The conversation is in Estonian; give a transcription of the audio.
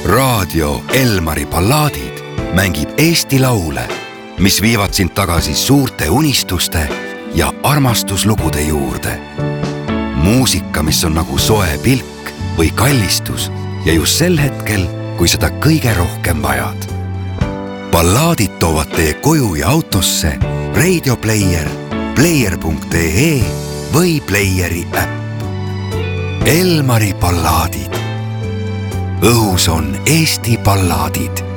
raadio Elmari ballaadid mängib Eesti laule, mis viivad sind tagasi suurte unistuste ja armastuslugude juurde. Muusika, mis on nagu soe pilk või kallistus ja just sel hetkel, kui seda kõige rohkem vajad. Ballaadid toovad teie koju ja autosse Radio Player, player.ee või Playeri äpp. Elmari ballaadid. Õhus on Eesti ballaadid.